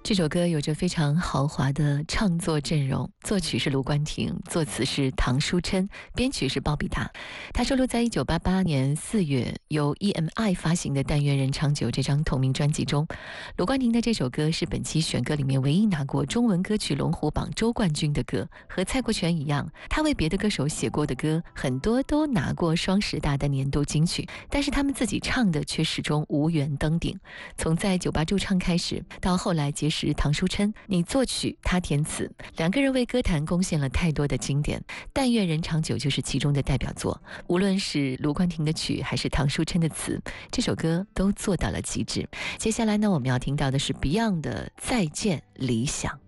这首歌有着非常豪华的唱作阵容，作曲是卢冠廷，作词是唐书琛，编曲是鲍比达。它收录在1988年4月由 EMI 发行的《但愿人长久》这张同名专辑中。卢冠廷的这首歌是本期选歌里面唯一拿过中文歌曲龙虎榜周冠军的歌，和蔡国权一样，他为别的歌手写过的歌很多都拿过双10大的年度金曲，但是他们自己唱的却始终无缘登顶。从在酒吧驻唱开始，到后来结识唐书琛，你作曲他填词，两个人为歌坛贡献了太多的经典，但愿人长久就是其中的代表作。无论是卢冠廷的曲还是唐书琛的词，这首歌都做到了极致。接下来呢，我们要听到的是 Beyond 的再见理想。